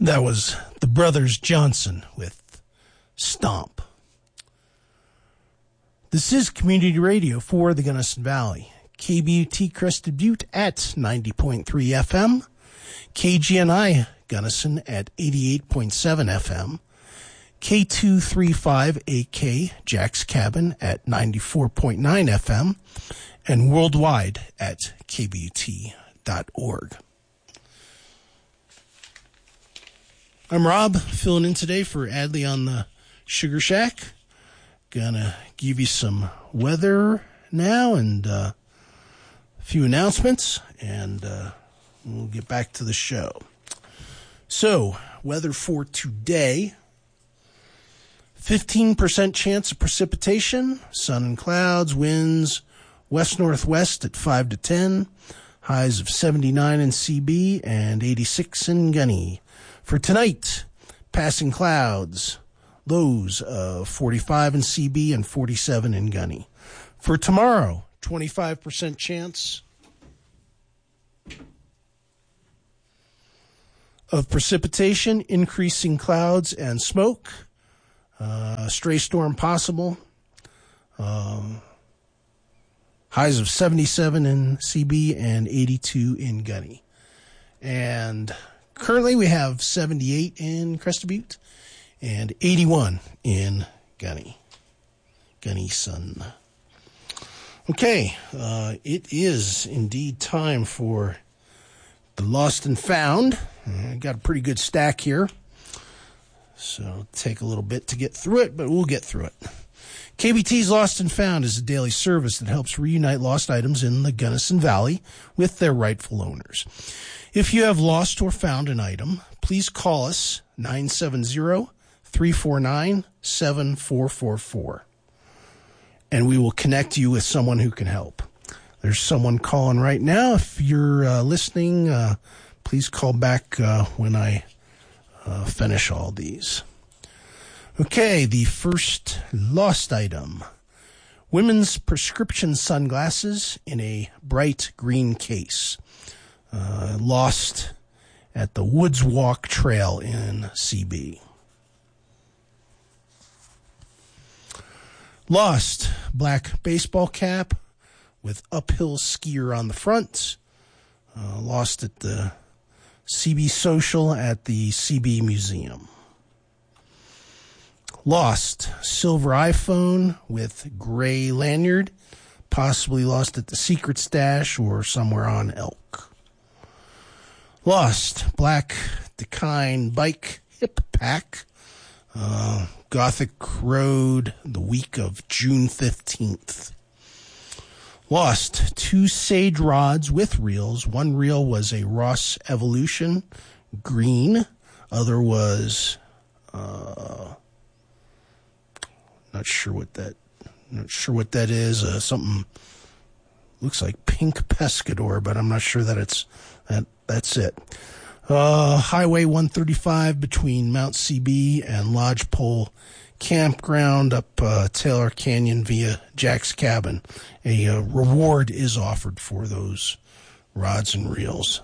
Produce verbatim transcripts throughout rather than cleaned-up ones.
That was the Brothers Johnson with Stomp. This is Community Radio for the Gunnison Valley. K B U T Crested Butte at ninety point three F M. K G N I Gunnison at eighty-eight point seven F M. K two thirty-five A K Jack's Cabin at ninety-four point nine F M. And worldwide at K B U T dot org. I'm Rob, filling in today for Adley on the Sugar Shack. Gonna give you some weather now and uh, a few announcements, and uh, we'll get back to the show. So, weather for today. fifteen percent chance of precipitation, sun and clouds, winds west-northwest at five to ten, highs of seventy-nine in C B and eighty-six in Gunny. For tonight, passing clouds, lows of forty-five in C B and forty-seven in Gunny. For tomorrow, twenty-five percent chance of precipitation, increasing clouds and smoke, uh, stray storm possible, um, highs of seventy-seven in C B and eighty-two in Gunny. And currently, we have seventy-eight in Crested Butte and eighty-one in Gunny. Gunny Sun. Okay, uh, it is indeed time for the Lost and Found. I got a pretty good stack here, so it'll take a little bit to get through it, but we'll get through it. K B T's Lost and Found is a daily service that helps reunite lost items in the Gunnison Valley with their rightful owners. If you have lost or found an item, please call us nine seven zero, three four nine, seven four four four, and we will connect you with someone who can help. There's someone calling right now. If you're uh, listening, uh, please call back uh, when I uh, finish all these. Okay, the first lost item. Women's prescription sunglasses in a bright green case. Uh, lost at the Woods Walk Trail in C B. Lost black baseball cap with uphill skier on the front. Uh, lost at the C B Social at the C B Museum. Lost silver iPhone with gray lanyard, possibly lost at the Secret Stash or somewhere on Elk. Lost black Dakine bike hip pack, uh, Gothic Road, the week of June fifteenth. Lost two sage rods with reels. One reel was a Ross Evolution green. Other was, uh, not sure what that, not sure what that is. Uh, something looks like pink pescador, but I'm not sure that it's that. That's it. Uh, Highway one thirty-five between Mount C B and Lodgepole Campground up uh, Taylor Canyon via Jack's Cabin. A uh, reward is offered for those rods and reels.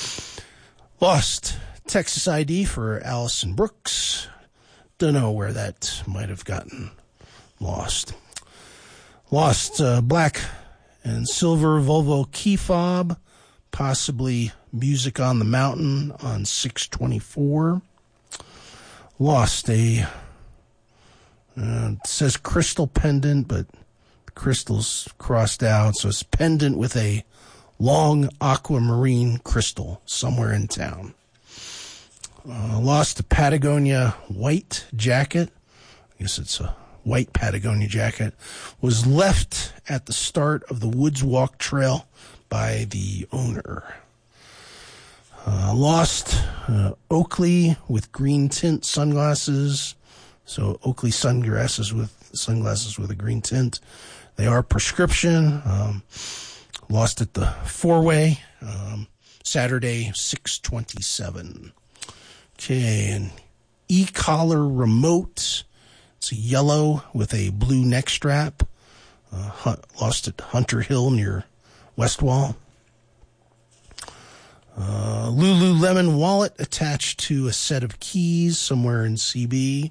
Lost Texas I D for Allison Brooks. Don't know where that might have gotten lost. Lost uh, black and silver Volvo key fob, possibly Music on the Mountain on six twenty-four. Lost a, uh, it says crystal pendant, but the crystal's crossed out, so it's pendant with a long aquamarine crystal somewhere in town. Uh, lost a Patagonia white jacket. I guess it's a white Patagonia jacket. Was left at the start of the Woods Walk Trail by the owner. Uh, lost uh, Oakley with green tint sunglasses. So Oakley sunglasses with sunglasses with a green tint. They are prescription. Um, lost at the four-way. Um, Saturday, six twenty-seven. Okay, an e-collar remote. It's a yellow with a blue neck strap. Uh, hunt, lost at Hunter Hill near Westwall. Uh, Lululemon wallet attached to a set of keys somewhere in C B.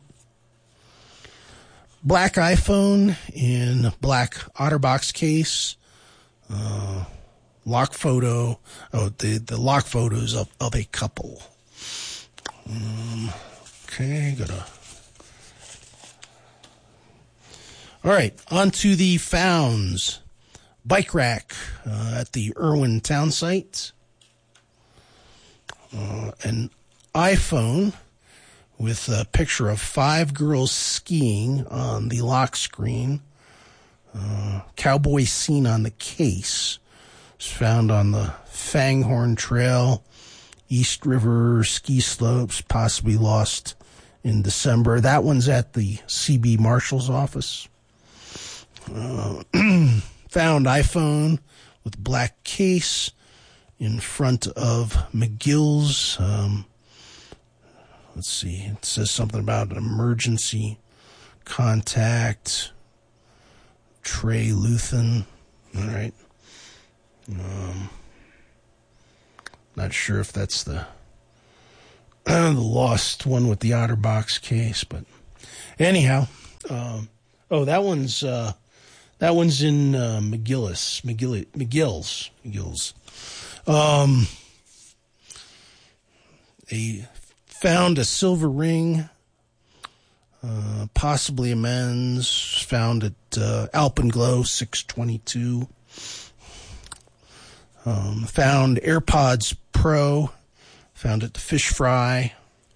Black iPhone in black OtterBox case. Uh, lock photo. Oh, the, the lock photos of, of a couple. Um, okay, gotta. All right, on to the founds. Bike rack uh, at the Irwin town site. Uh, an iPhone with a picture of five girls skiing on the lock screen. Uh, cowboy scene on the case. It's found on the Fanghorn Trail, East River ski slopes, possibly lost in December. That one's at the C B Marshal's office. Uh, found iPhone with black case in front of McGill's. Um, let's see. It says something about an emergency contact. Trey Luthen. All right. Um, not sure if that's the uh, the lost one with the OtterBox case, but anyhow. Um, oh, that one's uh, that one's in uh, McGillis, McGill, McGill's, McGill's. Um, a found a silver ring, uh, possibly a men's, found at uh, Alpenglow six twenty-two. Um, found AirPods Pro, found at the Fish Fry.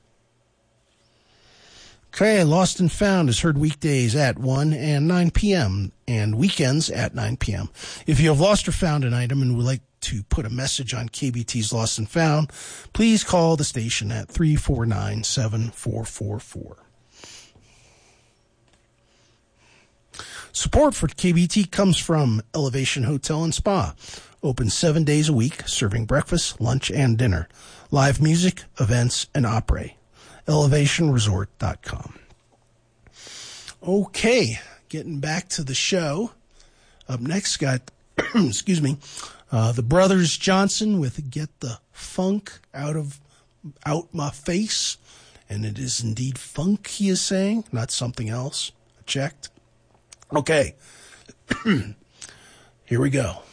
Okay, Lost and Found is heard weekdays at one and nine p.m. and weekends at nine p.m. If you have lost or found an item and would like to put a message on K B T's Lost and Found, please call the station at three four nine, seven four four four. Support for K B T comes from Elevation Hotel and Spa. Open seven days a week, serving breakfast, lunch, and dinner. Live music, events, and opera. elevation resort dot com. Okay, getting back to the show. Up next, got, excuse me, uh, the Brothers Johnson with Get the Funk Out of Out My Face. And it is indeed funk, he is saying, not something else. I checked. Okay. Here we go.